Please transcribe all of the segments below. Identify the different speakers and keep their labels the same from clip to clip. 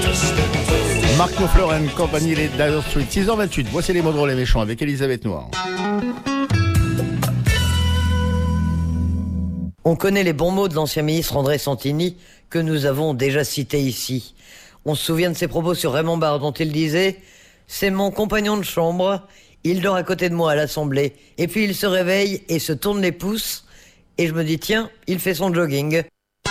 Speaker 1: Mark Knopfler et compagnie, les Dire Straits. 6h28, voici les mots drôles et méchants avec Elisabeth Noir.
Speaker 2: On connaît les bons mots de l'ancien ministre André Santini, que nous avons déjà cités ici. On se souvient de ses propos sur Raymond Barre, dont il disait « C'est mon compagnon de chambre, il dort à côté de moi à l'Assemblée, et puis il se réveille et se tourne les pouces, et je me dis tiens, il fait son jogging. »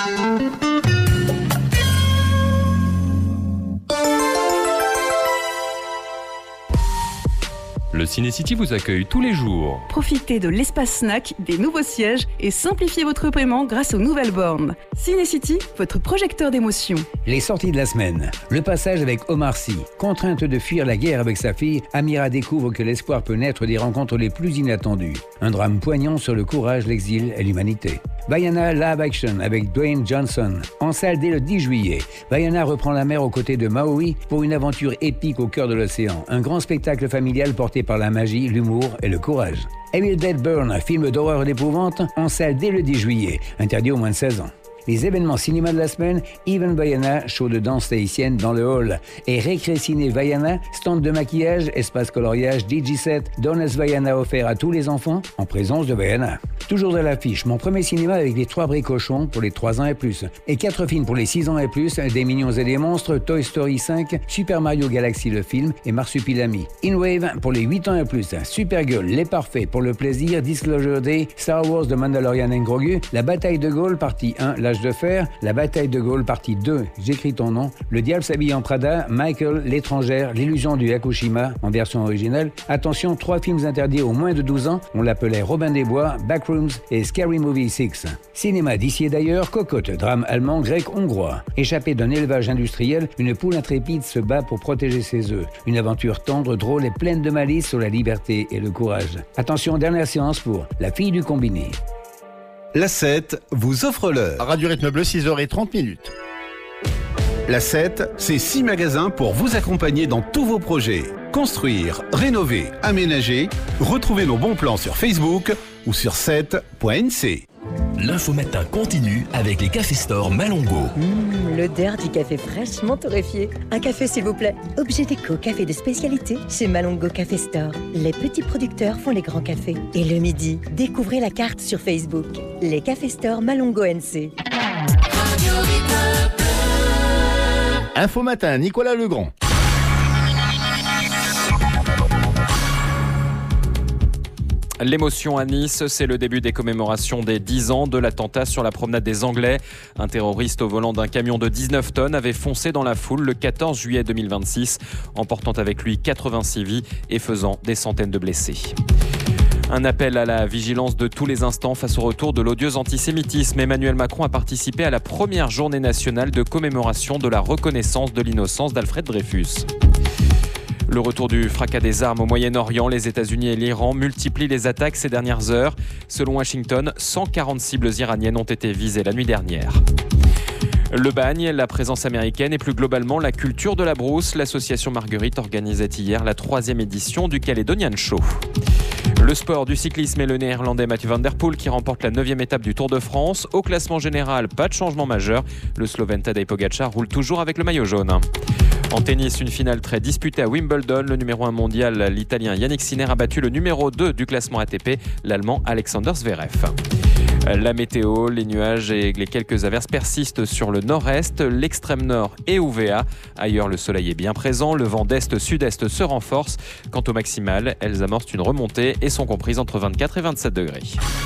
Speaker 3: Le Ciné-City vous accueille tous les jours.
Speaker 4: Profitez de l'espace snack, des nouveaux sièges et simplifiez votre paiement grâce aux nouvelles bornes. Ciné-City, votre projecteur d'émotions.
Speaker 5: Les sorties de la semaine. Le passage avec Omar Sy. Contrainte de fuir la guerre avec sa fille, Amira découvre que l'espoir peut naître des rencontres les plus inattendues. Un drame poignant sur le courage, l'exil et l'humanité. Vaiana Live Action avec Dwayne Johnson. En salle dès le 10 juillet. Vaiana reprend la mer aux côtés de Maui pour une aventure épique au cœur de l'océan. Un grand spectacle familial porté par la magie, l'humour et le courage. Evil Dead Burn, un film d'horreur et d'épouvante, en salle dès le 10 juillet. Interdit aux moins de 16 ans. Les événements cinéma de la semaine, Even Vaiana, show de danse tahitienne dans le hall. Et Récré Ciné Vaiana, stand de maquillage, espace coloriage, DJ set, Donuts Vaiana offert à tous les enfants en présence de Vaiana. Toujours à l'affiche, mon premier cinéma avec les 3 bricochons pour les 3 ans et plus. Et 4 films pour les 6 ans et plus, des Mignons et des Monstres, Toy Story 5, Super Mario Galaxy le film et Marsupilami. In Wave pour les 8 ans et plus, Supergirl, Les Parfaits pour le plaisir, Disclosure Day, Star Wars The Mandalorian and Grogu, La Bataille de Gaulle partie 1, L'âge de fer, La Bataille de Gaulle partie 2, J'écris ton nom, Le Diable s'habille en Prada, Michael, L'étrangère, L'illusion du Yakushima en version originale. Attention, 3 films interdits aux moins de 12 ans, on l'appelait Robin des Bois, Backrooms et Scary Movie 6. Cinéma d'ici et d'ailleurs, Cocotte, drame allemand, grec, hongrois. Échappée d'un élevage industriel, une poule intrépide se bat pour protéger ses œufs. Une aventure tendre, drôle et pleine de malice sur la liberté et le courage. Attention, dernière séance pour La fille du combiné.
Speaker 6: La 7 vous offre l'heure.
Speaker 1: Radio Rythme Bleu, 6h30.
Speaker 6: La 7, c'est 6 magasins pour vous accompagner dans tous vos projets. Construire, rénover, aménager. Retrouvez nos bons plans sur Facebook ou sur 7.nc.
Speaker 7: L'info matin continue avec les cafés Store Malongo.
Speaker 8: L'odeur du café fraîchement torréfié. Un café s'il vous plaît. Objet déco, café de spécialité chez Malongo Café Store. Les petits producteurs font les grands cafés. Et le midi, découvrez la carte sur Facebook. Les cafés Store Malongo NC.
Speaker 1: Info matin, Nicolas Legrand.
Speaker 9: L'émotion à Nice, c'est le début des commémorations des 10 ans de l'attentat sur la promenade des Anglais. Un terroriste au volant d'un camion de 19 tonnes avait foncé dans la foule le 14 juillet 2026, emportant avec lui 86 vies et faisant des centaines de blessés. Un appel à la vigilance de tous les instants face au retour de l'odieux antisémitisme. Emmanuel Macron a participé à la première journée nationale de commémoration de la reconnaissance de l'innocence d'Alfred Dreyfus. Le retour du fracas des armes au Moyen-Orient, les États-Unis et l'Iran multiplient les attaques ces dernières heures. Selon Washington, 140 cibles iraniennes ont été visées la nuit dernière. Le bagne, la présence américaine et plus globalement la culture de la brousse. L'association Marguerite organisait hier la 3e édition du Caledonian Show. Le sport, du cyclisme et le néerlandais Mathieu van der Poel qui remporte la 9e étape du Tour de France. Au classement général, pas de changement majeur. Le Slovène Tadej Pogačar roule toujours avec le maillot jaune. En tennis, une finale très disputée à Wimbledon. Le numéro 1 mondial, l'Italien Yannick Sinner, a battu le numéro 2 du classement ATP, l'Allemand Alexander Zverev. La météo, les nuages et les quelques averses persistent sur le nord-est, l'extrême nord et UVA. Ailleurs, le soleil est bien présent, le vent d'est-sud-est se renforce. Quant aux maximales, elles amorcent une remontée et sont comprises entre 24 et 27 degrés.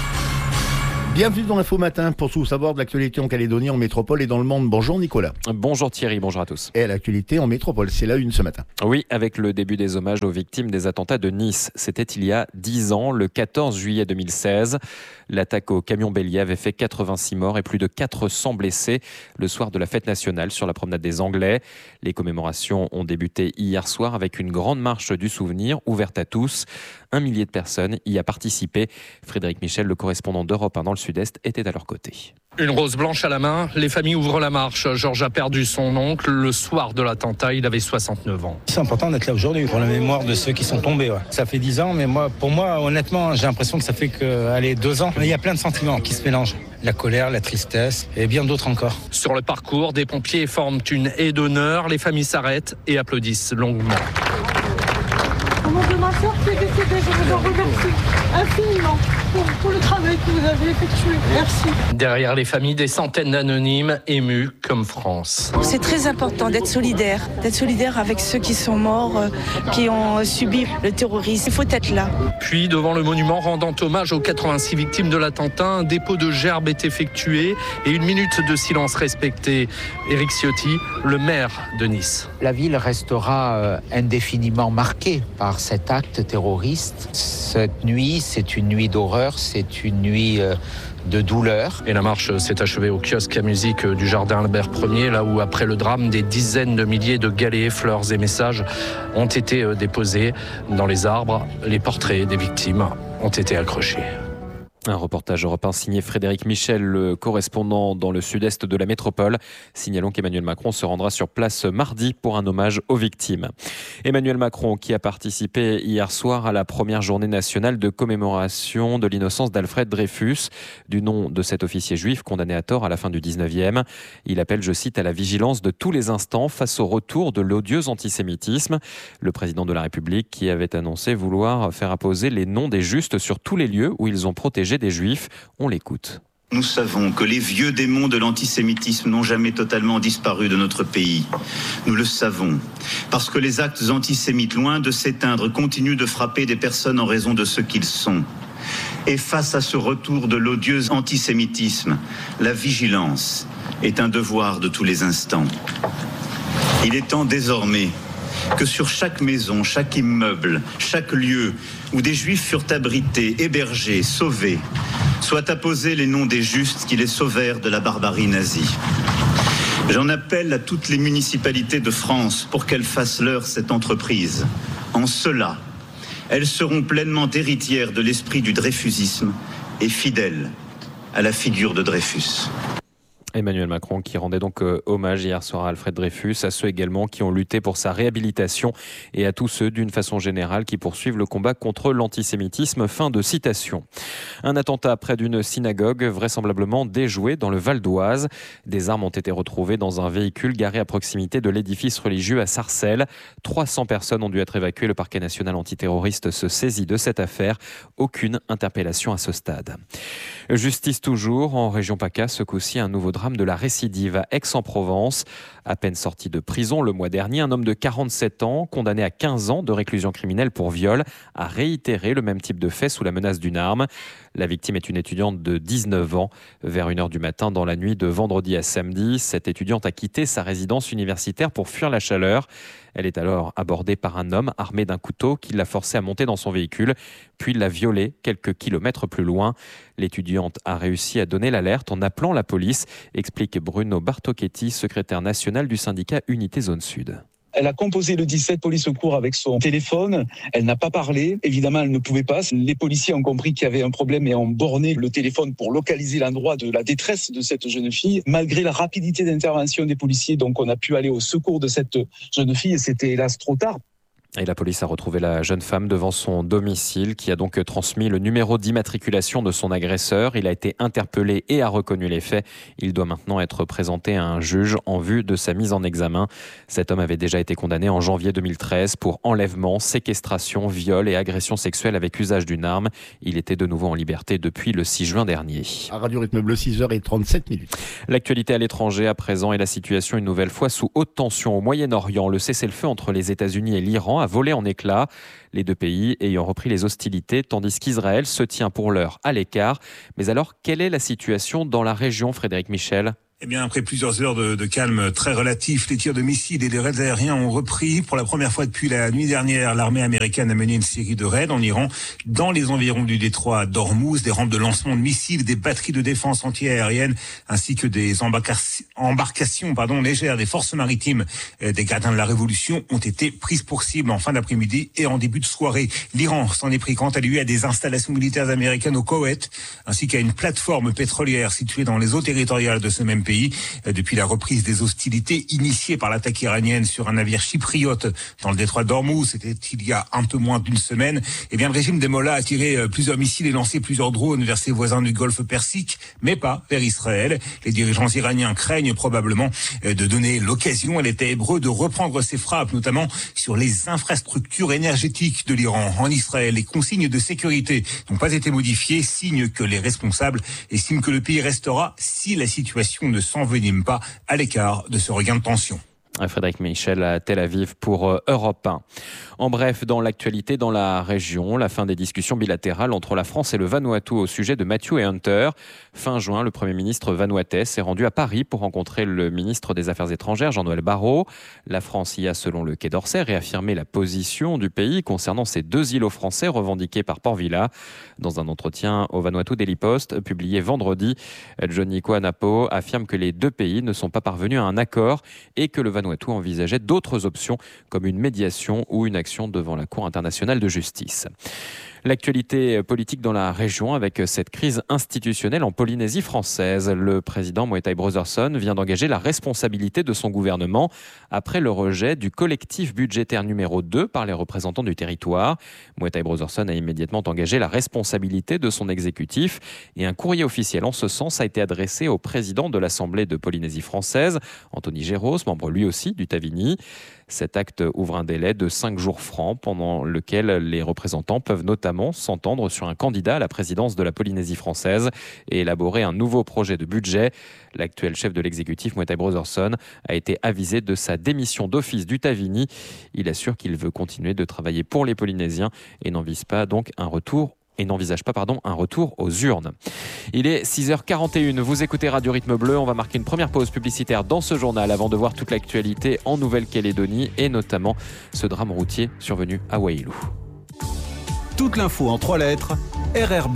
Speaker 1: Bienvenue dans l'Info Matin pour tout savoir de l'actualité en Calédonie, en métropole et dans le monde. Bonjour Nicolas.
Speaker 9: Bonjour Thierry, bonjour à tous.
Speaker 1: Et l'actualité en métropole, c'est la une ce matin.
Speaker 9: Oui, avec le début des hommages aux victimes des attentats de Nice. C'était il y a 10 ans, le 14 juillet 2016. L'attaque au camion bélier avait fait 86 morts et plus de 400 blessés le soir de la fête nationale sur la promenade des Anglais. Les commémorations ont débuté hier soir avec une grande marche du souvenir ouverte à tous. 1 millier de personnes y a participé. Frédéric Michel, le correspondant d'Europe 1 dans le Sud-Est, était à leur côté.
Speaker 10: Une rose blanche à la main, les familles ouvrent la marche. Georges a perdu son oncle le soir de l'attentat, il avait 69 ans.
Speaker 11: C'est important d'être là aujourd'hui pour la mémoire de ceux qui sont tombés. Ouais. Ça fait 10 ans, mais pour moi, honnêtement, j'ai l'impression que ça fait que 2 ans. Il y a plein de sentiments qui se mélangent. la colère, la tristesse et bien d'autres encore.
Speaker 10: Sur le parcours, des pompiers forment une haie d'honneur. Les familles s'arrêtent et applaudissent longuement.
Speaker 12: Au nom de ma soeur qui est décédée, je vous en remercie infiniment pour le travail que vous avez effectué. Merci.
Speaker 10: Derrière les familles, des centaines d'anonymes émus comme France.
Speaker 13: C'est très important d'être solidaire avec ceux qui sont morts, qui ont subi le terrorisme. Il faut être là.
Speaker 10: Puis, devant le monument rendant hommage aux 86 victimes de l'attentat, un dépôt de gerbes est effectué et une minute de silence respectée. Éric Ciotti, le maire de Nice.
Speaker 14: La ville restera indéfiniment marquée par cet acte terroriste. Cette nuit, c'est une nuit d'horreur. C'est une nuit de douleur.
Speaker 10: Et la marche s'est achevée au kiosque à musique du jardin Albert Ier, là où après le drame, des dizaines de milliers de galets, fleurs et messages ont été déposés dans les arbres. Les portraits des victimes ont été accrochés.
Speaker 9: Un reportage Europe 1 signé Frédéric Michel, le correspondant dans le sud-est de la métropole. Signalons qu'Emmanuel Macron se rendra sur place mardi pour un hommage aux victimes. Emmanuel Macron qui a participé hier soir à la première journée nationale de commémoration de l'innocence d'Alfred Dreyfus, du nom de cet officier juif condamné à tort à la fin du 19e. Il appelle, je cite, à la vigilance de tous les instants face au retour de l'odieux antisémitisme. Le président de la République qui avait annoncé vouloir faire apposer les noms des justes sur tous les lieux où ils ont protégé des juifs. On l'écoute.
Speaker 15: Nous savons que les vieux démons de l'antisémitisme n'ont jamais totalement disparu de notre pays. Nous le savons, parce que les actes antisémites, loin de s'éteindre, continuent de frapper des personnes en raison de ce qu'ils sont. Et face à ce retour de l'odieux antisémitisme, la vigilance est un devoir de tous les instants. Il est temps désormais que sur chaque maison, chaque immeuble, chaque lieu où des juifs furent abrités, hébergés, sauvés, soient apposés les noms des justes qui les sauvèrent de la barbarie nazie. J'en appelle à toutes les municipalités de France pour qu'elles fassent leur cette entreprise. En cela, elles seront pleinement héritières de l'esprit du dreyfusisme et fidèles à la figure de Dreyfus.
Speaker 9: Emmanuel Macron qui rendait donc hommage hier soir à Alfred Dreyfus, à ceux également qui ont lutté pour sa réhabilitation et à tous ceux d'une façon générale qui poursuivent le combat contre l'antisémitisme. Fin de citation. Un attentat près d'une synagogue vraisemblablement déjoué dans le Val d'Oise. Des armes ont été retrouvées dans un véhicule garé à proximité de l'édifice religieux à Sarcelles. 300 personnes ont dû être évacuées. Le parquet national antiterroriste se saisit de cette affaire. Aucune interpellation à ce stade. Justice toujours en région PACA, ce coup-ci un nouveau drame de la récidive à Aix-en-Provence. À peine sorti de prison le mois dernier, un homme de 47 ans, condamné à 15 ans de réclusion criminelle pour viol, a réitéré le même type de fait sous la menace d'une arme. La victime est une étudiante de 19 ans. Vers 1h du matin, dans la nuit de vendredi à samedi, cette étudiante a quitté sa résidence universitaire pour fuir la chaleur. Elle est alors abordée par un homme armé d'un couteau qui l'a forcée à monter dans son véhicule, puis l'a violée quelques kilomètres plus loin. L'étudiante a réussi à donner l'alerte en appelant la police, explique Bruno Bartocchetti, secrétaire national du syndicat Unité Zone Sud.
Speaker 16: Elle a composé le 17 police secours avec son téléphone. Elle n'a pas parlé. Évidemment, elle ne pouvait pas. Les policiers ont compris qu'il y avait un problème et ont borné le téléphone pour localiser l'endroit de la détresse de cette jeune fille. Malgré la rapidité d'intervention des policiers, donc on a pu aller au secours de cette jeune fille et c'était hélas trop tard.
Speaker 9: Et la police a retrouvé la jeune femme devant son domicile qui a donc transmis le numéro d'immatriculation de son agresseur. Il a été interpellé et a reconnu les faits. Il doit maintenant être présenté à un juge en vue de sa mise en examen. Cet homme avait déjà été condamné en janvier 2013 pour enlèvement, séquestration, viol et agression sexuelle avec usage d'une arme. Il était de nouveau en liberté depuis le 6 juin dernier.
Speaker 1: À Radio Rythme Bleu, 6h37.
Speaker 9: L'actualité à l'étranger à présent et la situation une nouvelle fois sous haute tension au Moyen-Orient. Le cessez-le-feu entre les États-Unis et l'Iran a volé en éclats, les deux pays ayant repris les hostilités, tandis qu'Israël se tient pour l'heure à l'écart. Mais alors, quelle est la situation dans la région, Frédéric Michel ?
Speaker 17: Eh bien, après plusieurs heures de calme très relatif, les tirs de missiles et des raids aériens ont repris. Pour la première fois depuis la nuit dernière, l'armée américaine a mené une série de raids en Iran, dans les environs du détroit d'Ormuz, des rampes de lancement de missiles, des batteries de défense anti-aérienne, ainsi que des embarcations légères des forces maritimes des gardiens de la Révolution ont été prises pour cible en fin d'après-midi et en début de soirée. L'Iran s'en est pris quant à lui à des installations militaires américaines au Koweït, ainsi qu'à une plateforme pétrolière située dans les eaux territoriales de ce même pays. pays depuis la reprise des hostilités initiées par l'attaque iranienne sur un navire chypriote dans le détroit d'Ormuz. C'était il y a un peu moins d'une semaine. Eh bien, le régime des Mollahs a tiré plusieurs missiles et lancé plusieurs drones vers ses voisins du Golfe Persique, mais pas vers Israël. Les dirigeants iraniens craignent probablement de donner l'occasion à l'État hébreu de reprendre ses frappes, notamment sur les infrastructures énergétiques de l'Iran. En Israël, les consignes de sécurité n'ont pas été modifiées, signe que les responsables estiment que le pays restera, si la situation ne s'envenime pas, à l'écart de ce regain de tension.
Speaker 9: Frédéric Michel à Tel Aviv pour Europe 1. En bref, dans l'actualité dans la région, la fin des discussions bilatérales entre la France et le Vanuatu au sujet de Matthew et Hunter. Fin juin, le Premier ministre vanuatais s'est rendu à Paris pour rencontrer le ministre des Affaires étrangères, Jean-Noël Barrot. La France y a, selon le Quai d'Orsay, réaffirmé la position du pays concernant ces 2 îlots français revendiqués par Port-Vila. Dans un entretien au Vanuatu Daily Post, publié vendredi, Johnny Koanapo affirme que les 2 pays ne sont pas parvenus à un accord et que le Vanuatu envisageait d'autres options comme une médiation ou une action devant la Cour internationale de justice. L'actualité politique dans la région avec cette crise institutionnelle en Polynésie française. Le président Moetai Brotherson vient d'engager la responsabilité de son gouvernement après le rejet du collectif budgétaire numéro 2 par les représentants du territoire. Moetai Brotherson a immédiatement engagé la responsabilité de son exécutif et un courrier officiel en ce sens a été adressé au président de l'Assemblée de Polynésie française, Anthony Géros, membre lui aussi du Tavini. Cet acte ouvre un délai de 5 jours francs pendant lequel les représentants peuvent notamment s'entendre sur un candidat à la présidence de la Polynésie française et élaborer un nouveau projet de budget. L'actuel chef de l'exécutif, Moetai Brotherson, a été avisé de sa démission d'office du Tavini. Il assure qu'il veut continuer de travailler pour les Polynésiens et n'envisage pas un retour aux urnes. Il est 6h41, vous écoutez Radio Rythme Bleu, on va marquer une première pause publicitaire dans ce journal avant de voir toute l'actualité en Nouvelle-Calédonie et notamment ce drame routier survenu à Waiilou.
Speaker 6: Toute l'info en 3 lettres, RRB.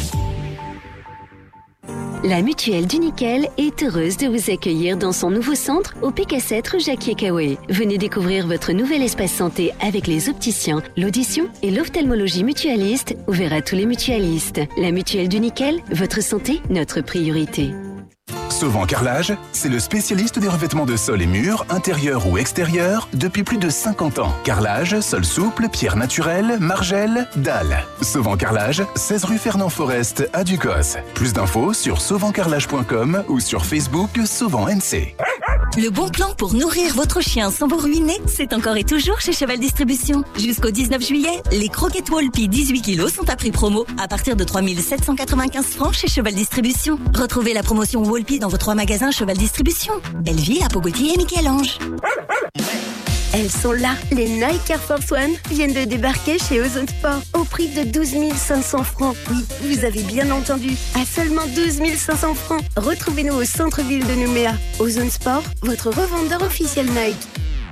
Speaker 18: La Mutuelle du Nickel est heureuse de vous accueillir dans son nouveau centre au PK7 rue Jacques-Yekawé. Venez découvrir votre nouvel espace santé avec les opticiens, l'audition et l'ophtalmologie mutualiste ouvert à tous les mutualistes. La Mutuelle du Nickel, votre santé, notre priorité.
Speaker 19: Sauvant Carrelage, c'est le spécialiste des revêtements de sol et murs, intérieurs ou extérieurs, depuis plus de 50 ans. Carrelage, sol souple, pierre naturelle, margelle, dalles. Sauvant Carrelage, 16 rue Fernand Forest à Ducos. Plus d'infos sur sauvantcarrelage.com ou sur Facebook Sauvant NC.
Speaker 20: Le bon plan pour nourrir votre chien sans vous ruiner, c'est encore et toujours chez Cheval Distribution. Jusqu'au 19 juillet, les croquettes Walpy 18 kg sont à prix promo à partir de 3 795 francs chez Cheval Distribution. Retrouvez la promotion Walpy dans vos 3 magasins Cheval Distribution. Belleville, Apogottier et Michel-Ange.
Speaker 21: Elles sont là. Les Nike Air Force One viennent de débarquer chez Ozone Sport au prix de 12 500 francs. Oui, vous avez bien entendu. À seulement 12 500 francs. Retrouvez-nous au centre-ville de Nouméa. Ozone Sport, votre revendeur officiel Nike.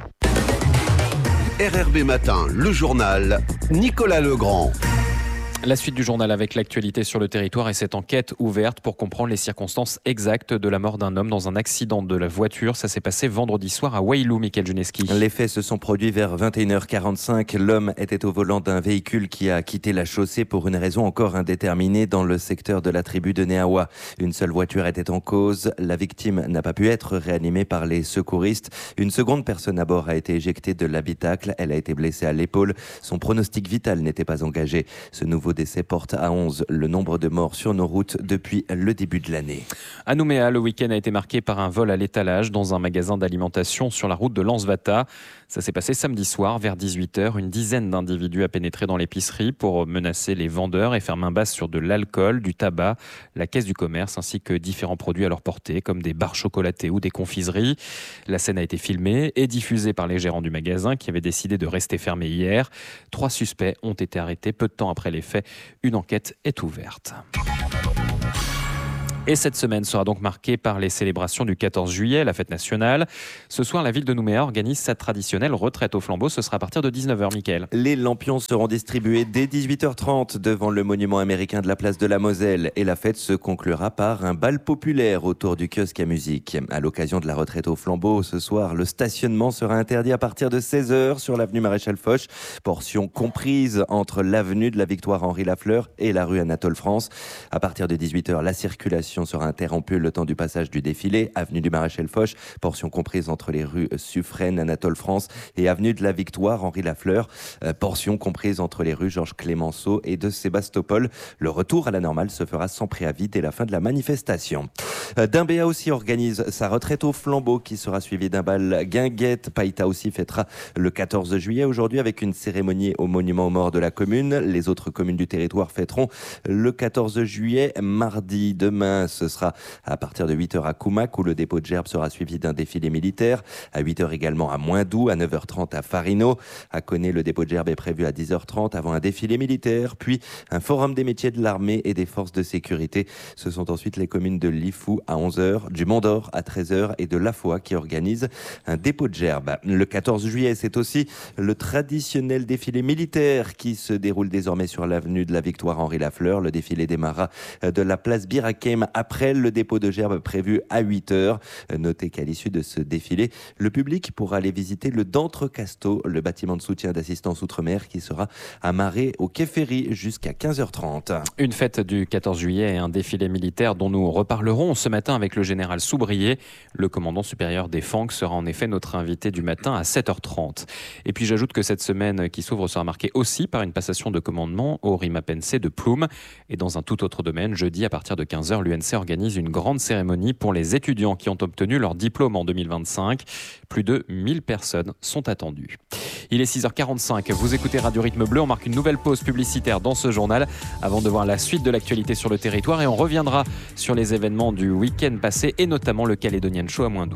Speaker 6: RRB Matin, le journal, Nicolas Legrand.
Speaker 9: La suite du journal avec l'actualité sur le territoire et cette enquête ouverte pour comprendre les circonstances exactes de la mort d'un homme dans un accident de la voiture. Ça s'est passé vendredi soir à Waiilou, Mickaël Juneski.
Speaker 22: Les faits se sont produits vers 21h45. L'homme était au volant d'un véhicule qui a quitté la chaussée pour une raison encore indéterminée dans le secteur de la tribu de Néawa. Une seule voiture était en cause. La victime n'a pas pu être réanimée par les secouristes. Une seconde personne à bord a été éjectée de l'habitacle. Elle a été blessée à l'épaule. Son pronostic vital n'était pas engagé. Ce nouveau décès porte à 11 le nombre de morts sur nos routes depuis le début de l'année.
Speaker 9: À Nouméa, le week-end a été marqué par un vol à l'étalage dans un magasin d'alimentation sur la route de Lansvata. Ça s'est passé samedi soir vers 18h. Une dizaine d'individus a pénétré dans l'épicerie pour menacer les vendeurs et faire main basse sur de l'alcool, du tabac, la caisse du commerce ainsi que différents produits à leur portée comme des barres chocolatées ou des confiseries. La scène a été filmée et diffusée par les gérants du magasin qui avaient décidé de rester fermés hier. 3 suspects ont été arrêtés peu de temps après les faits. Une enquête est ouverte. Et cette semaine sera donc marquée par les célébrations du 14 juillet, la fête nationale. Ce soir, la ville de Nouméa organise sa traditionnelle retraite au flambeau. Ce sera à partir de 19h, Mickaël.
Speaker 22: Les lampions seront distribués dès 18h30 devant le monument américain de la place de la Moselle. Et la fête se conclura par un bal populaire autour du kiosque à musique. À l'occasion de la retraite au flambeau, ce soir, le stationnement sera interdit à partir de 16h sur l'avenue Maréchal Foch. Portion comprise entre l'avenue de la Victoire Henri Lafleur et la rue Anatole France. À partir de 18h, la circulation circulation sera interrompue le temps du passage du défilé. Avenue du Maréchal Foch, portion comprise entre les rues Suffren, Anatole France et avenue de la Victoire, Henri Lafleur, portion comprise entre les rues Georges Clémenceau et de Sébastopol. Le retour à la normale se fera sans préavis dès la fin de la manifestation. Dimbéa aussi organise sa retraite au flambeau qui sera suivie d'un bal guinguette. Païta aussi fêtera le 14 juillet aujourd'hui avec une cérémonie au monument aux morts de la commune. Les autres communes du territoire fêteront le 14 juillet. Mardi, demain, ce sera à partir de 8h à Koumac où le dépôt de gerbes sera suivi d'un défilé militaire. À 8h également à Moindou, à 9h30 à Farino. À Koné, le dépôt de gerbes est prévu à 10h30 avant un défilé militaire, puis un forum des métiers de l'armée et des forces de sécurité. Ce sont ensuite les communes de Lifou à 11h, du Mont-d'Or à 13h et de La Foix qui organisent un dépôt de gerbes. Le 14 juillet, c'est aussi le traditionnel défilé militaire qui se déroule désormais sur l'avenue de la Victoire Henri Lafleur. Le défilé démarra de la place Bir Hakeim après le dépôt de gerbes prévu à 8h. Notez qu'à l'issue de ce défilé, le public pourra aller visiter le d'Entrecasteaux, le bâtiment de soutien d'assistance outre-mer qui sera amarré au quai Ferry jusqu'à 15h30.
Speaker 9: Une fête du 14 juillet et un défilé militaire dont nous reparlerons ce matin avec le général Soubrier. Le commandant supérieur des FANC sera en effet notre invité du matin à 7h30. Et puis j'ajoute que cette semaine qui s'ouvre sera marquée aussi par une passation de commandement au RIMAPNC de Ploum. Et dans un tout autre domaine, jeudi à partir de 15h, l'UNC organise une grande cérémonie pour les étudiants qui ont obtenu leur diplôme en 2025. Plus de 1000 personnes sont attendues. Il est 6h45, vous écoutez Radio Rythme Bleu, on marque une nouvelle pause publicitaire dans ce journal avant de voir la suite de l'actualité sur le territoire et on reviendra sur les événements du week-end passé et notamment le Caledonian Show à Moindou.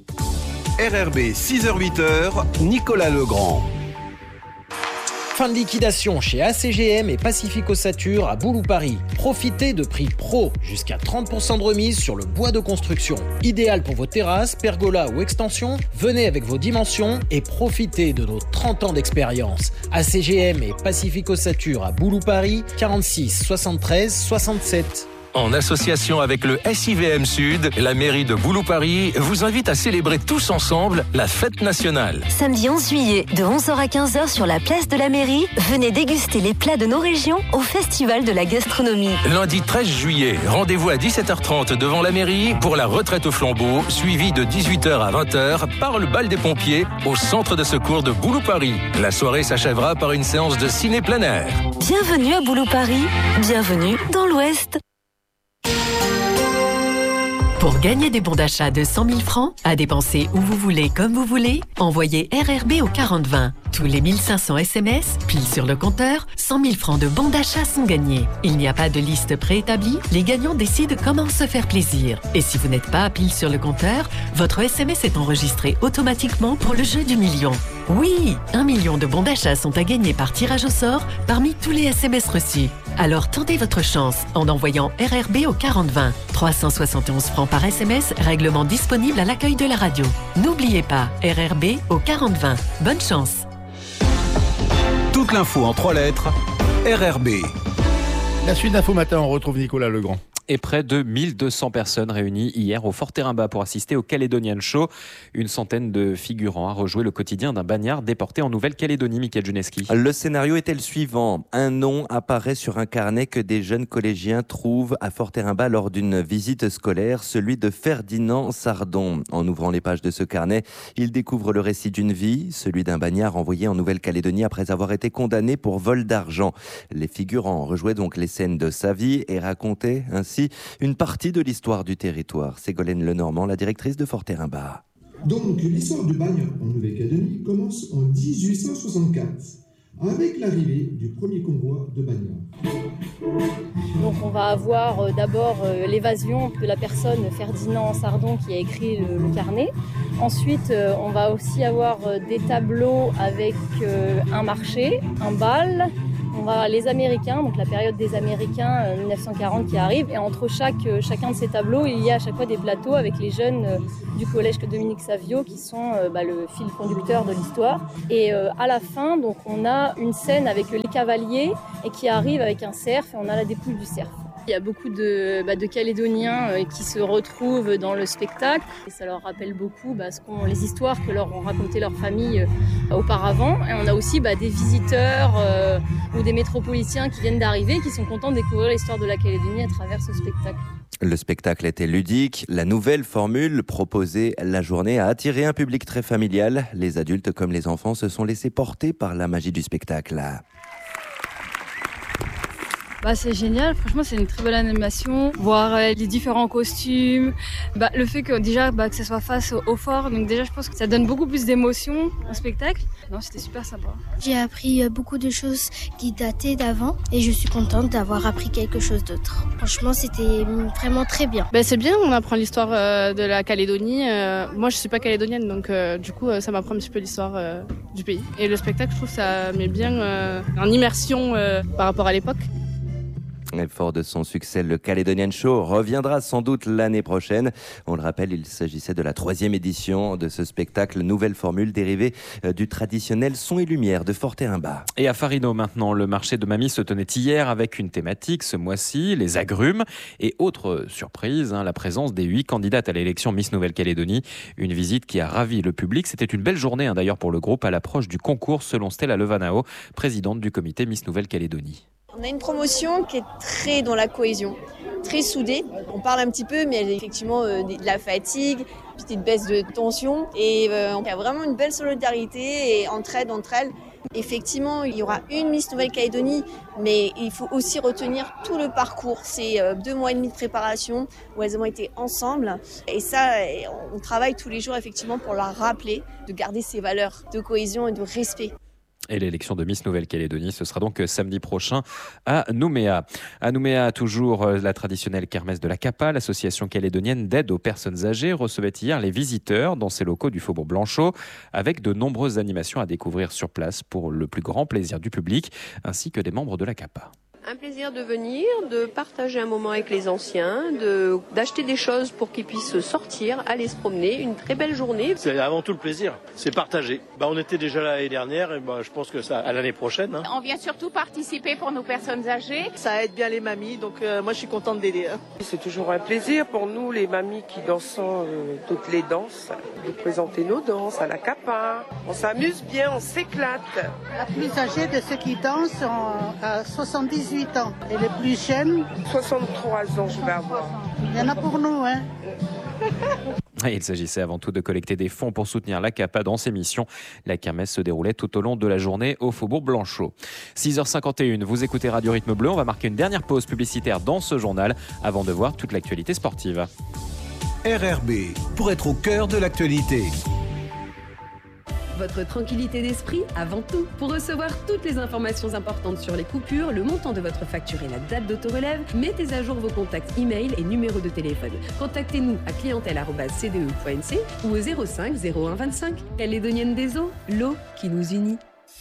Speaker 6: RRB 6h-8h, Nicolas Legrand.
Speaker 2: Fin de liquidation chez ACGM et Pacific Ossature à Boulou Paris. Profitez de prix pro, jusqu'à 30% de remise sur le bois de construction. Idéal pour vos terrasses, pergolas ou extensions, venez avec vos dimensions et profitez de nos 30 ans d'expérience. ACGM et Pacific Ossature à Boulou Paris, 46 73 67.
Speaker 7: En association avec le SIVM Sud, la mairie de Boulou-Paris vous invite à célébrer tous ensemble la fête nationale.
Speaker 21: Samedi 11 juillet, de 11h à 15h sur la place de la mairie, venez déguster les plats de nos régions au Festival de la gastronomie.
Speaker 7: Lundi 13 juillet, rendez-vous à 17h30 devant la mairie pour la retraite au flambeau, suivie de 18h à 20h par le bal des pompiers au centre de secours de Boulou-Paris. La soirée s'achèvera par une séance de ciné plein air.
Speaker 21: Bienvenue à Boulou-Paris, bienvenue dans l'Ouest.
Speaker 3: Pour gagner des bons d'achat de 100 000 francs, à dépenser où vous voulez, comme vous voulez, envoyez RRB au 4020. Tous les 1500 SMS, pile sur le compteur, 100 000 francs de bons d'achat sont gagnés. Il n'y a pas de liste préétablie, les gagnants décident comment se faire plaisir. Et si vous n'êtes pas pile sur le compteur, votre SMS est enregistré automatiquement pour le jeu du million. Oui, 1 million de bons d'achat sont à gagner par tirage au sort parmi tous les SMS reçus. Alors tentez votre chance en envoyant RRB au 4020. 371 francs par SMS, règlement disponible à l'accueil de la radio. N'oubliez pas, RRB au 4020. Bonne chance.
Speaker 6: Toute l'info en 3 lettres, RRB.
Speaker 1: La suite d'Info Matin, on retrouve Nicolas Legrand.
Speaker 9: Et près de 1200 personnes réunies hier au Forterimba pour assister au Caledonian Show. Une centaine de figurants a rejoué le quotidien d'un bagnard déporté en Nouvelle-Calédonie, Mickaël Juneski.
Speaker 22: Le scénario était le suivant. Un nom apparaît sur un carnet que des jeunes collégiens trouvent à Forterimba lors d'une visite scolaire, celui de Ferdinand Sardon. En ouvrant les pages de ce carnet, ils découvrent le récit d'une vie, celui d'un bagnard envoyé en Nouvelle-Calédonie après avoir été condamné pour vol d'argent. Les figurants rejouaient donc les scènes de sa vie et racontaient ainsi une partie de l'histoire du territoire. Ségolène Lenormand, la directrice de Forterimba.
Speaker 23: Donc l'histoire du bagne en Nouvelle-Calédonie commence en 1864 avec l'arrivée du premier convoi de bagnards.
Speaker 24: Donc on va avoir d'abord l'évasion de la personne Ferdinand Sardon qui a écrit le carnet. Ensuite on va aussi avoir des tableaux avec un marché, un bal. On va les Américains, donc la période des Américains 1940 qui arrive, et entre chacun de ces tableaux, il y a à chaque fois des plateaux avec les jeunes du collège Dominique Savio qui sont le fil conducteur de l'histoire. Et à la fin, donc on a une scène avec les cavaliers et qui arrivent avec un cerf et on a la dépouille du cerf. Il y a beaucoup de Calédoniens qui se retrouvent dans le spectacle. Et ça leur rappelle beaucoup les histoires que leur ont racontées leurs familles auparavant. Et on a aussi des visiteurs ou des métropolitains qui viennent d'arriver, qui sont contents de découvrir l'histoire de la Calédonie à travers ce spectacle.
Speaker 22: Le spectacle était ludique. La nouvelle formule proposée la journée a attiré un public très familial. Les adultes comme les enfants se sont laissés porter par la magie du spectacle.
Speaker 24: C'est génial, franchement c'est une très belle animation, voir les différents costumes, le fait que déjà que ça soit face au fort, donc déjà je pense que ça donne beaucoup plus d'émotion au spectacle. Non, c'était super sympa.
Speaker 4: J'ai appris beaucoup de choses qui dataient d'avant et je suis contente d'avoir appris quelque chose d'autre. Franchement c'était vraiment très bien.
Speaker 5: C'est bien, on apprend l'histoire de la Calédonie. Moi je suis pas calédonienne donc du coup ça m'apprend un petit peu l'histoire du pays. Et le spectacle je trouve ça met bien en immersion par rapport à l'époque.
Speaker 22: Fort de son succès, le Caledonian Show reviendra sans doute l'année prochaine. On le rappelle, il s'agissait de la 3e édition de ce spectacle, nouvelle formule dérivée du traditionnel son et lumière de Fortérimbat.
Speaker 9: Et à Farino maintenant, le marché de Mamie se tenait hier avec une thématique ce mois-ci, les agrumes. Et autre surprise, la présence des 8 candidates à l'élection Miss Nouvelle-Calédonie. Une visite qui a ravi le public. C'était une belle journée d'ailleurs pour le groupe à l'approche du concours selon Stella Levanao, présidente du comité Miss Nouvelle-Calédonie.
Speaker 8: On a une promotion qui est très dans la cohésion, très soudée. On parle un petit peu, mais il y a effectivement de la fatigue, une petite baisse de tension. Et il y a vraiment une belle solidarité et entraide entre elles. Effectivement, il y aura une Miss Nouvelle-Calédonie, mais il faut aussi retenir tout le parcours. C'est 2 mois et demi de préparation où elles ont été ensemble. Et ça, on travaille tous les jours effectivement pour leur rappeler de garder ces valeurs de cohésion et de respect.
Speaker 9: Et l'élection de Miss Nouvelle-Calédonie, ce sera donc samedi prochain à Nouméa. À Nouméa, toujours la traditionnelle kermesse de la CAPA, l'association calédonienne d'aide aux personnes âgées, recevait hier les visiteurs dans ses locaux du Faubourg Blanchot, avec de nombreuses animations à découvrir sur place pour le plus grand plaisir du public, ainsi que des membres de la CAPA.
Speaker 11: Un plaisir de venir, de partager un moment avec les anciens, d'acheter des choses pour qu'ils puissent sortir, aller se promener. Une très belle journée.
Speaker 25: C'est avant tout le plaisir, c'est partager. On était déjà là l'année dernière et je pense que ça à l'année prochaine.
Speaker 26: On vient surtout participer pour nos personnes âgées.
Speaker 27: Ça aide bien les mamies, donc moi je suis contente d'aider.
Speaker 28: C'est toujours un plaisir pour nous, les mamies qui dansons toutes les danses, de présenter nos danses à la CAPA. On s'amuse bien, on s'éclate.
Speaker 29: La plus âgée de ceux qui dansent a 78 ans. Et les plus jeunes
Speaker 28: 63 ans, je vais avoir.
Speaker 29: Il y en a pour nous, hein.
Speaker 9: Il s'agissait avant tout de collecter des fonds pour soutenir la CAPA dans ses missions. La kermesse se déroulait tout au long de la journée au Faubourg Blanchot. 6h51, vous écoutez Radio Rythme Bleu. On va marquer une dernière pause publicitaire dans ce journal avant de voir toute l'actualité sportive.
Speaker 6: RRB, pour être au cœur de l'actualité.
Speaker 30: Votre tranquillité d'esprit avant tout. Pour recevoir toutes les informations importantes sur les coupures, le montant de votre facture et la date d'autorelève, mettez à jour vos contacts e-mail et numéros de téléphone. Contactez-nous à clientèle@cde.nc ou au 05 01 25. Calédonienne des eaux, l'eau qui nous unit.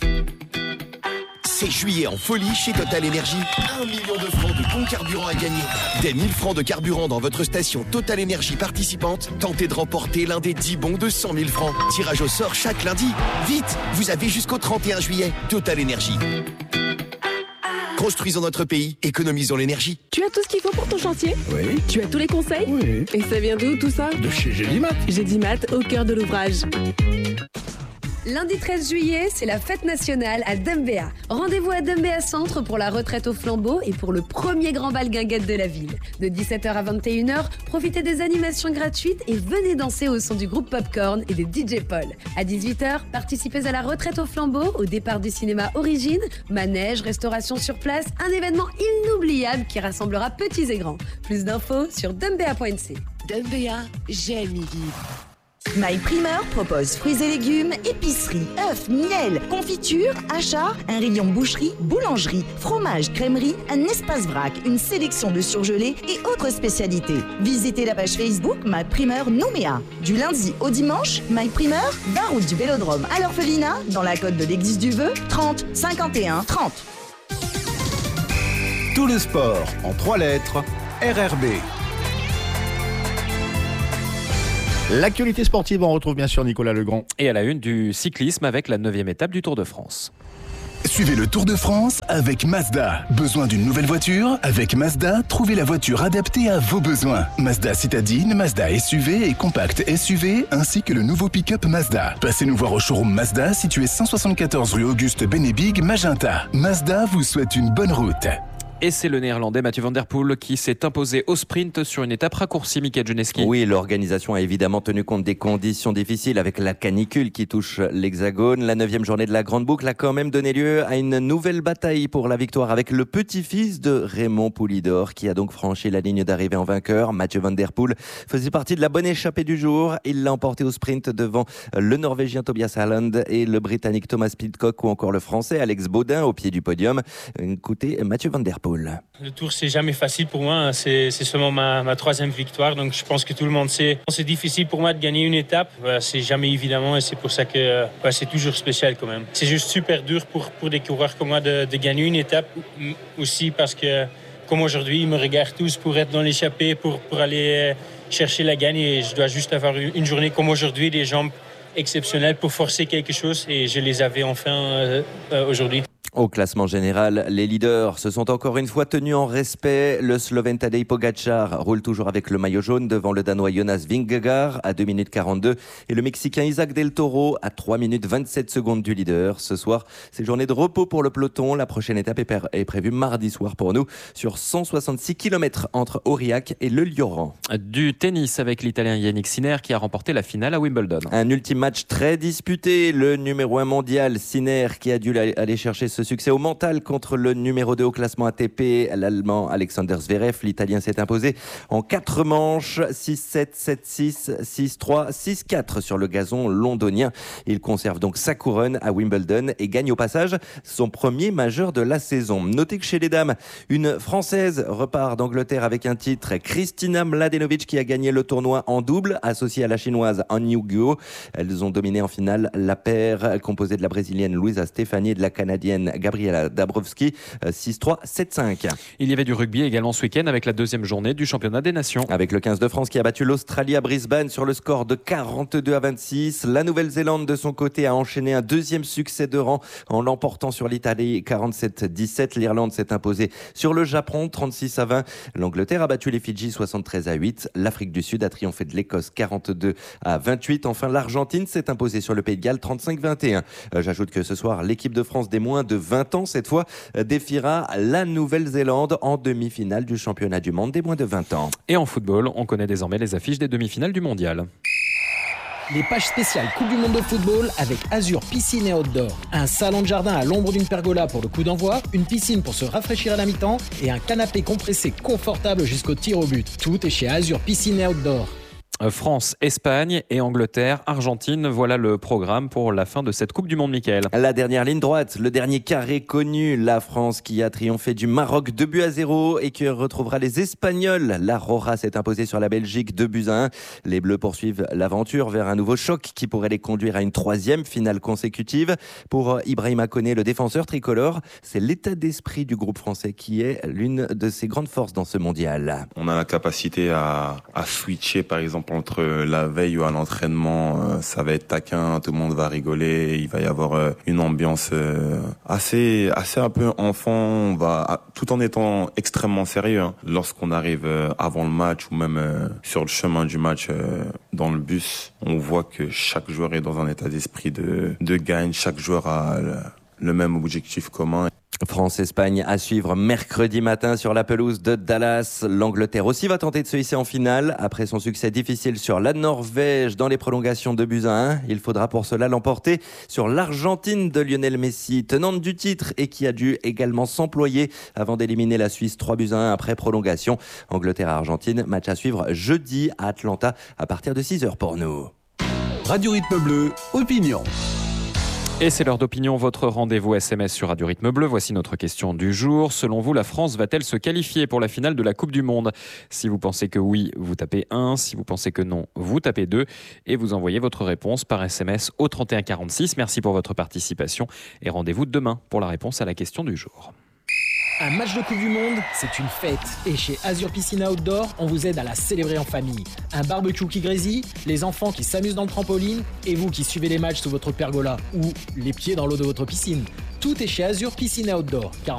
Speaker 31: C'est juillet en folie chez Total Énergie. 1 million de francs de bons carburants à gagner. Dès 1000 francs de carburant dans votre station Total Énergie participante, tentez de remporter l'un des 10 bons de 100 000 francs. Tirage au sort chaque lundi. Vite, vous avez jusqu'au 31 juillet. Total Énergie. Construisons notre pays, économisons l'énergie.
Speaker 30: Tu as tout ce qu'il faut pour ton chantier?
Speaker 31: Oui.
Speaker 30: Tu as tous les conseils?
Speaker 31: Oui.
Speaker 30: Et ça vient d'où tout ça?
Speaker 31: De chez Gédimat.
Speaker 30: Gédimat, au cœur de l'ouvrage. Lundi 13 juillet, c'est la fête nationale à Dumbéa. Rendez-vous à Dumbéa Centre pour la retraite au flambeau et pour le premier grand bal guinguette de la ville. De 17h à 21h, profitez des animations gratuites et venez danser au son du groupe Popcorn et des DJ Paul. À 18h, participez à la retraite au flambeau, au départ du cinéma Origine, manège, restauration sur place, un événement inoubliable qui rassemblera petits et grands. Plus d'infos sur dumbéa.nc.
Speaker 32: Dumbéa, j'aime y vivre.
Speaker 33: My Primeur propose fruits et légumes, épicerie, œufs, miel, confiture, achats, un rayon boucherie, boulangerie, fromage, crèmerie, un espace vrac, une sélection de surgelés et autres spécialités. Visitez la page Facebook My Primeur Nouméa. Du lundi au dimanche, My Primeur, 20 route du Vélodrome à l'Orphelinat, dans la côte de l'Église du Vœu, 30 51 30.
Speaker 6: Tout le sport en 3 lettres, RRB.
Speaker 1: L'actualité sportive, on retrouve bien sûr Nicolas Legrand.
Speaker 9: Et à la une du cyclisme avec la 9e étape du Tour de France.
Speaker 19: Suivez le Tour de France avec Mazda. Besoin d'une nouvelle voiture? Avec Mazda, trouvez la voiture adaptée à vos besoins. Mazda citadine, Mazda SUV et compact SUV, ainsi que le nouveau pick-up Mazda. Passez nous voir au showroom Mazda, situé 174 rue Auguste Bénébig, Magenta. Mazda vous souhaite une bonne route.
Speaker 9: Et c'est le Néerlandais Mathieu van der Poel qui s'est imposé au sprint sur une étape raccourcie, Mickaël Juneski.
Speaker 22: Oui, l'organisation a évidemment tenu compte des conditions difficiles avec la canicule qui touche l'Hexagone. La 9e journée de la Grande Boucle a quand même donné lieu à une nouvelle bataille pour la victoire avec le petit-fils de Raymond Poulidor qui a donc franchi la ligne d'arrivée en vainqueur. Mathieu van der Poel faisait partie de la bonne échappée du jour. Il l'a emporté au sprint devant le Norvégien Tobias Haaland et le Britannique Thomas Pidcock ou encore le Français Alex Baudin au pied du podium. Écoutez Mathieu van der Poel.
Speaker 2: Le Tour, c'est jamais facile pour moi. C'est seulement ma 3e victoire. Donc, je pense que tout le monde sait. C'est difficile pour moi de gagner une étape. C'est jamais évidemment et c'est pour ça que c'est toujours spécial quand même. C'est juste super dur pour des coureurs comme moi de gagner une étape. Aussi parce que, comme aujourd'hui, ils me regardent tous pour être dans l'échappée, pour aller chercher la gagne. Et je dois juste avoir une journée comme aujourd'hui, des jambes exceptionnelles pour forcer quelque chose. Et je les avais enfin aujourd'hui.
Speaker 22: Au classement général, les leaders se sont encore une fois tenus en respect. Le Slovène Tadej Pogačar roule toujours avec le maillot jaune devant le Danois Jonas Vingegaard à 2 minutes 42 et le Mexicain Isaac Del Toro à 3 minutes 27 secondes du leader. Ce soir, c'est journée de repos pour le peloton. La prochaine étape est prévue mardi soir pour nous sur 166 km entre Aurillac et le Lioran.
Speaker 9: Du tennis avec l'Italien Yannick Sinner qui a remporté la finale à Wimbledon.
Speaker 22: Un ultime match très disputé. Le numéro 1 mondial, Sinner, qui a dû aller chercher ce succès au mental contre le numéro 2 au classement ATP, l'Allemand Alexander Zverev. L'Italien s'est imposé en 4 manches, 6-7, 7-6, 6-3, 6-4 sur le gazon londonien. Il conserve donc sa couronne à Wimbledon et gagne au passage son premier majeur de la saison. Notez que chez les dames, une Française repart d'Angleterre avec un titre, Kristina Mladenovic, qui a gagné le tournoi en double, associée à la chinoise Han Yu-Guo. Elles ont dominé en finale la paire composée de la brésilienne Luisa Stefani et de la canadienne Gabriela Dabrowski, 6-3, 7-5.
Speaker 9: Il y avait du rugby également ce week-end avec la 2e journée du championnat des nations.
Speaker 22: Avec le 15 de France qui a battu l'Australie à Brisbane sur le score de 42-26. La Nouvelle-Zélande de son côté a enchaîné un 2e succès de rang en l'emportant sur l'Italie 47-17. L'Irlande s'est imposée sur le Japon 36-20. L'Angleterre a battu les Fidji 73-8. L'Afrique du Sud a triomphé de l'Écosse 42-28. Enfin, l'Argentine s'est imposée sur le Pays de Galles 35-21. J'ajoute que ce soir, l'équipe de France des moins de 20 ans, cette fois, défiera la Nouvelle-Zélande en demi-finale du championnat du monde des moins de 20 ans.
Speaker 9: Et en football, on connaît désormais les affiches des demi-finales du mondial.
Speaker 3: Les pages spéciales Coupe du Monde de football avec Azur Piscine et Outdoor. Un salon de jardin à l'ombre d'une pergola pour le coup d'envoi, une piscine pour se rafraîchir à la mi-temps et un canapé compressé confortable jusqu'au tir au but. Tout est chez Azur Piscine et Outdoor.
Speaker 9: France, Espagne et Angleterre, Argentine, voilà le programme pour la fin de cette Coupe du Monde, Mickaël.
Speaker 22: La dernière ligne droite, le dernier carré connu, la France qui a triomphé du Maroc 2-0 et qui retrouvera les Espagnols. La Roja s'est imposée sur la Belgique 2-1. Les Bleus poursuivent l'aventure vers un nouveau choc qui pourrait les conduire à une 3e finale consécutive. Pour Ibrahima Koné, le défenseur tricolore, c'est l'état d'esprit du groupe français qui est l'une de ses grandes forces dans ce mondial.
Speaker 7: On a la capacité à switcher, par exemple, entre la veille ou à l'entraînement, ça va être taquin, tout le monde va rigoler, il va y avoir une ambiance assez un peu enfant, tout en étant extrêmement sérieux. Lorsqu'on arrive avant le match ou même sur le chemin du match dans le bus, on voit que chaque joueur est dans un état d'esprit de gagne, chaque joueur a le même objectif commun.
Speaker 22: France-Espagne à suivre mercredi matin sur la pelouse de Dallas. L'Angleterre aussi va tenter de se hisser en finale. Après son succès difficile sur la Norvège dans les prolongations 2-1, il faudra pour cela l'emporter sur l'Argentine de Lionel Messi, tenante du titre et qui a dû également s'employer avant d'éliminer la Suisse 3-1 après prolongation. Angleterre-Argentine, match à suivre jeudi à Atlanta à partir de 6h pour nous.
Speaker 10: Radio Rythme Bleu, opinion.
Speaker 9: Et c'est l'heure d'opinion, votre rendez-vous SMS sur Radio Rythme Bleu. Voici notre question du jour. Selon vous, la France va-t-elle se qualifier pour la finale de la Coupe du Monde ? Si vous pensez que oui, vous tapez 1. Si vous pensez que non, vous tapez 2. Et vous envoyez votre réponse par SMS au 31 46. Merci pour votre participation. Et rendez-vous demain pour la réponse à la question du jour.
Speaker 3: Un match de Coupe du Monde, c'est une fête. Et chez Azur Piscine Outdoor, on vous aide à la célébrer en famille. Un barbecue qui grésille, les enfants qui s'amusent dans le trampoline et vous qui suivez les matchs sous votre pergola ou les pieds dans l'eau de votre piscine. Tout est chez Azur Piscine Outdoor.